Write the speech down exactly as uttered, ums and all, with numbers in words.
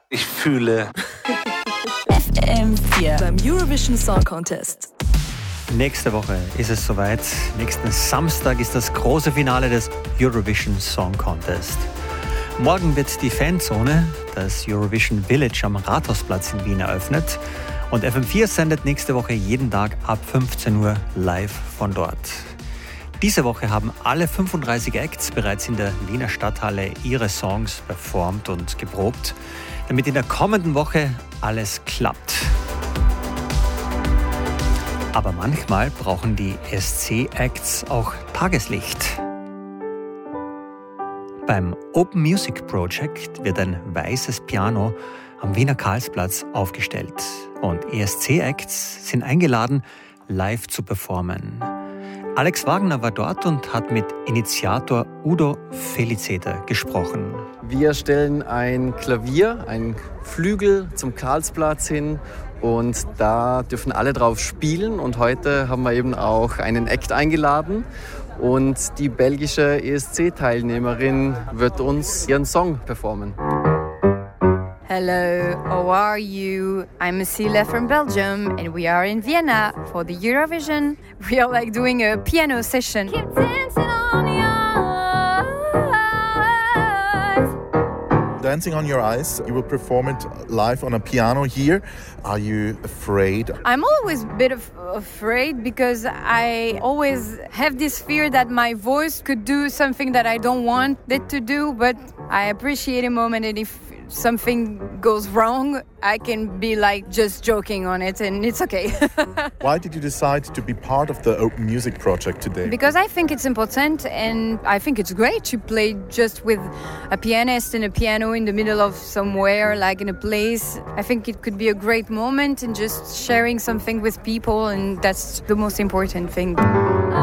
Ich fühle F M vier beim Eurovision Song Contest. Nächste Woche ist es soweit. Nächsten Samstag ist das große Finale des Eurovision Song Contest. Morgen wird die Fanzone, das Eurovision Village am Rathausplatz in Wien, eröffnet. Und F M vier sendet nächste Woche jeden Tag ab fünfzehn Uhr live von dort. Diese Woche haben alle fünfunddreißig Acts bereits in der Wiener Stadthalle ihre Songs performt und geprobt, damit in der kommenden Woche alles klappt. Aber manchmal brauchen die S C-Acts auch Tageslicht. Beim Open Music Project wird ein weißes Piano am Wiener Karlsplatz aufgestellt und E S C-Acts sind eingeladen, live zu performen. Alex Wagner war dort und hat mit Initiator Udo Feliceter gesprochen. Wir stellen ein Klavier, einen Flügel zum Karlsplatz hin und da dürfen alle drauf spielen. Und heute haben wir eben auch einen Act eingeladen und die belgische E S C-Teilnehmerin wird uns ihren Song performen. Hello, how are you? I'm Cecilia from Belgium and we are in Vienna for the Eurovision. We are like doing a piano session. Keep dancing on your eyes. Dancing on Your Eyes, you will perform it live on a piano here. Are you afraid? I'm always a bit of afraid because I always have this fear that my voice could do something that I don't want it to do, but I appreciate a moment and if something goes wrong, I can be like just joking on it and it's okay. Why did you decide to be part of the Open Music Project today? Because I think it's important and I think it's great to play just with a pianist and a piano in the middle of somewhere, like in a place. I think it could be a great moment and just sharing something with people, and that's the most important thing.